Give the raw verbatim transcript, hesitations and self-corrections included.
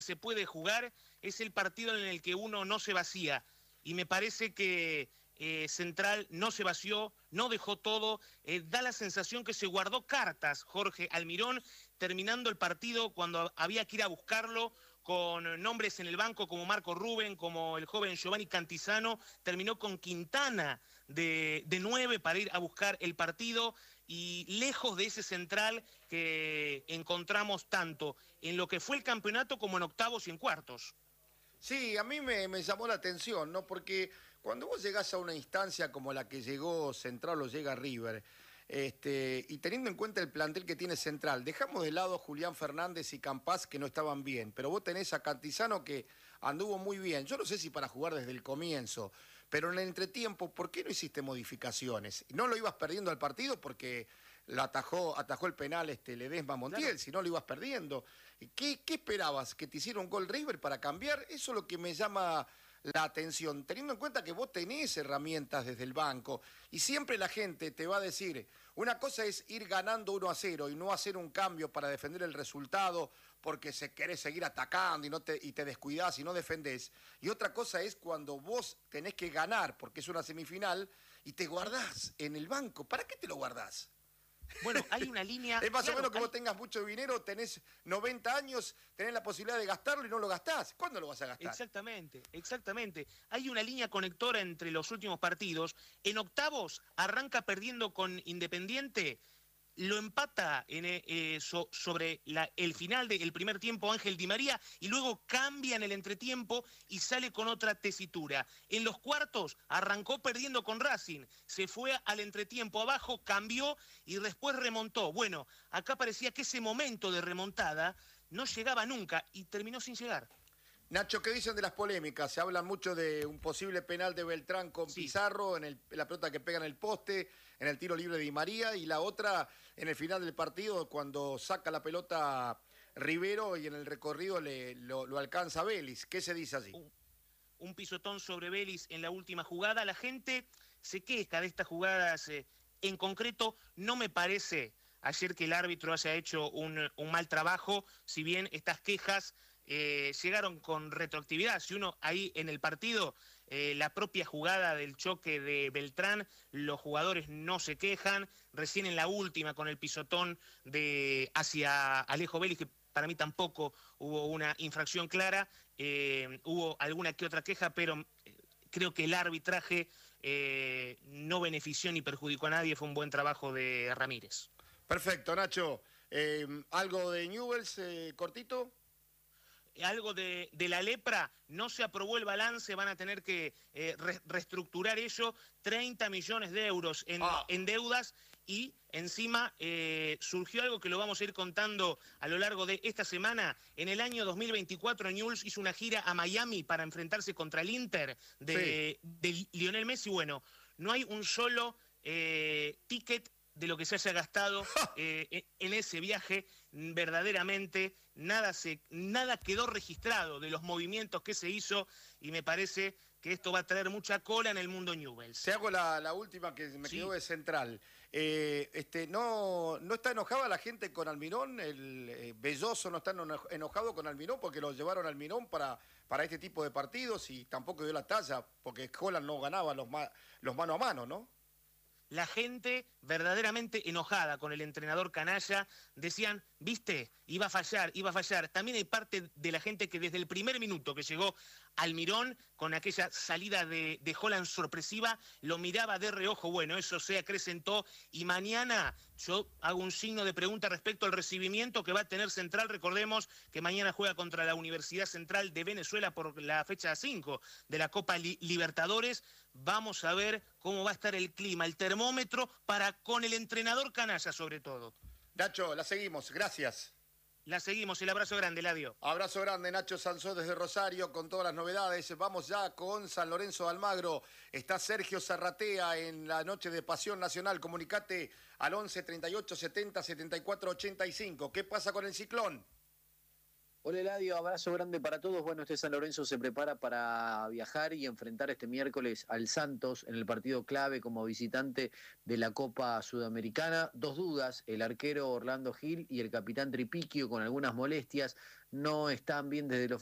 se puede jugar es el partido en el que uno no se vacía. Y me parece que eh, Central no se vació, no dejó todo. Eh, da la sensación que se guardó cartas Jorge Almirón, terminando el partido cuando había que ir a buscarlo, con nombres en el banco como Marco Rubén, como el joven Giovanni Cantizano, terminó con Quintana de, de nueve para ir a buscar el partido, y lejos de ese Central que encontramos tanto en lo que fue el campeonato como en octavos y en cuartos. Sí, a mí me, me llamó la atención, ¿no? Porque cuando vos llegás a una instancia como la que llegó Central o llega River, este, y teniendo en cuenta el plantel que tiene Central, dejamos de lado a Julián Fernández y Campás que no estaban bien, pero vos tenés a Cantizano que anduvo muy bien. Yo no sé si para jugar desde el comienzo, pero en el entretiempo, ¿por qué no hiciste modificaciones? No lo ibas perdiendo al partido porque lo atajó, atajó el penal este Ledesma Montiel, claro. Si no lo ibas perdiendo. ¿Qué, ¿Qué esperabas? ¿Que te hiciera un gol River para cambiar? Eso es lo que me llama la atención, teniendo en cuenta que vos tenés herramientas desde el banco y siempre la gente te va a decir, una cosa es ir ganando uno a cero y no hacer un cambio para defender el resultado porque se querés seguir atacando y, no te, y te descuidás y no defendés, y otra cosa es cuando vos tenés que ganar porque es una semifinal y te guardás en el banco. ¿Para qué te lo guardás? Bueno, hay una línea... Es más claro, o menos que hay... vos tengas mucho dinero, tenés noventa años, tenés la posibilidad de gastarlo y no lo gastás. ¿Cuándo lo vas a gastar? Exactamente, exactamente. Hay una línea conectora entre los últimos partidos. En octavos arranca perdiendo con Independiente, lo empata en, eh, so, sobre la, el final del primer tiempo Ángel Di María, y luego cambia en el entretiempo y sale con otra tesitura. En los cuartos arrancó perdiendo con Racing, se fue al entretiempo abajo, cambió y después remontó. Bueno, acá parecía que ese momento de remontada no llegaba nunca y terminó sin llegar. Nacho, ¿qué dicen de las polémicas? Se habla mucho de un posible penal de Beltrán con sí. Pizarro, en, el, en la pelota que pega en el poste, en el tiro libre de Di María, y la otra en el final del partido cuando saca la pelota Rivero y en el recorrido le, lo, lo alcanza Vélez. ¿Qué se dice allí? Un, un pisotón sobre Vélez en la última jugada. La gente se queja de estas jugadas. Eh, en concreto, no me parece ayer que el árbitro haya hecho un, un mal trabajo, si bien estas quejas Eh, llegaron con retroactividad. Si uno ahí en el partido, eh, la propia jugada del choque de Beltrán, los jugadores no se quejan. Recién en la última con el pisotón de hacia Alejo Vélez, que para mí tampoco hubo una infracción clara, eh, hubo alguna que otra queja, pero eh, creo que el arbitraje eh, no benefició ni perjudicó a nadie. Fue un buen trabajo de Ramírez. Perfecto, Nacho. Eh, ¿Algo de Newell's eh, cortito? Algo de, de la lepra, no se aprobó el balance, van a tener que eh, re, reestructurar ello, treinta millones de euros en, ah. en deudas, y encima eh, surgió algo que lo vamos a ir contando a lo largo de esta semana. En el año dos mil veinticuatro Newell's hizo una gira a Miami para enfrentarse contra el Inter de, sí. de Lionel Messi. Bueno, no hay un solo eh, ticket de lo que se haya gastado eh, en ese viaje. Verdaderamente nada, se, nada quedó registrado de los movimientos que se hizo, y me parece que esto va a traer mucha cola en el mundo Newell's. Te hago la, la última que me sí. quedó de Central. Eh, este, no, ¿No está enojada la gente con Almirón? ¿El eh, Belloso no está enojado con Almirón porque lo llevaron a Almirón para, para este tipo de partidos y tampoco dio la talla porque Holland no ganaba los, ma, los mano a mano, ¿no? La gente verdaderamente enojada con el entrenador canalla, decían, viste, iba a fallar, iba a fallar. También hay parte de la gente que desde el primer minuto que llegó Almirón, con aquella salida de, de Holland sorpresiva, lo miraba de reojo. Bueno, eso se acrecentó, y mañana yo hago un signo de pregunta respecto al recibimiento que va a tener Central. Recordemos que mañana juega contra la Universidad Central de Venezuela por la fecha cinco de la Copa Li- Libertadores. Vamos a ver cómo va a estar el clima, el termómetro, para con el entrenador canalla sobre todo. Nacho, la seguimos, gracias. La seguimos, el abrazo grande, Eladio. Abrazo grande, Nacho Sansó desde Rosario con todas las novedades. Vamos ya con San Lorenzo de Almagro. Está Sergio Zarratea en la noche de Pasión Nacional. Comunicate al once, treinta y ocho, setenta, setenta y cuatro, ochenta y cinco. ¿Qué pasa con el Ciclón? Hola Eladio, abrazo grande para todos. Bueno, este San Lorenzo se prepara para viajar y enfrentar este miércoles al Santos en el partido clave como visitante de la Copa Sudamericana. Dos dudas, el arquero Orlando Gil y el capitán Tripiquio con algunas molestias no están bien desde el